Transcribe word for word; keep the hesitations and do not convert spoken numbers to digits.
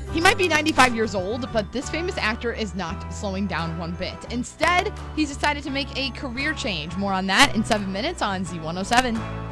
He might be ninety-five years old, but this famous actor is not slowing down one bit. Instead, he's decided to make a career change. More on that in seven minutes on Z one oh seven.